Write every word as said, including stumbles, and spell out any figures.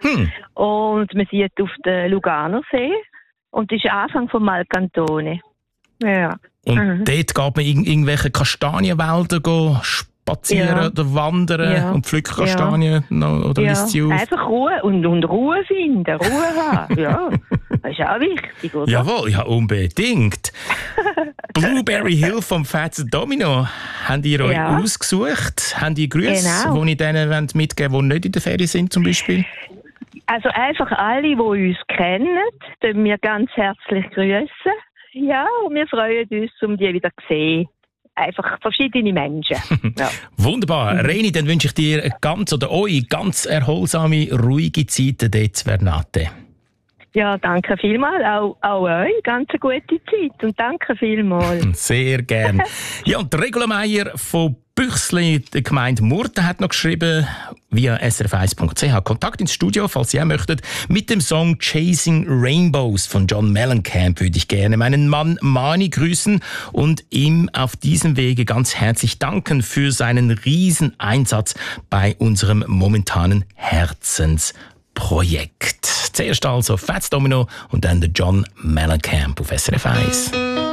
Hm. Und man sieht auf den Luganersee. Und das ist Anfang von Malcantone. Ja. Und mhm. dort geht man in irgendwelche Kastanienwälder go spazieren Ja. oder wandern Ja. und pflücken Kastanien ja. oder ja. isst sie auf? Einfach Ruhe und, und Ruhe finden, Ruhe haben. Ja. Das ist auch wichtig, oder? Jawohl, ja unbedingt. Blueberry Hill vom Fats Domino. Habt ihr euch Ja. ausgesucht? Habt ihr Grüße, Genau. die ich denen mitgeben wollt, die nicht in der Ferien sind zum Beispiel? Also einfach alle, die uns kennen, dürfen wir ganz herzlich grüßen. Ja, und wir freuen uns, um die wieder zu sehen. Einfach verschiedene Menschen. Ja. Wunderbar. Mhm. Reni, dann wünsche ich dir eine ganz oder euch ganz erholsame, ruhige Zeit dort zu Vernate. Ja, danke vielmals. Auch, auch euch ganz eine gute Zeit. Und danke vielmals. Sehr gern. Ja, und Regula Meier von Büchsli, der Gemeinde Murten, hat noch geschrieben, via s r f eins punkt c h, Kontakt ins Studio, falls Sie auch möchtet. Mit dem Song Chasing Rainbows von John Mellencamp würde ich gerne meinen Mann Mani grüßen und ihm auf diesem Wege ganz herzlich danken für seinen riesen Einsatz bei unserem momentanen Herzensprojekt. Zuerst also Fats Domino und dann der John Mellencamp auf S R F eins.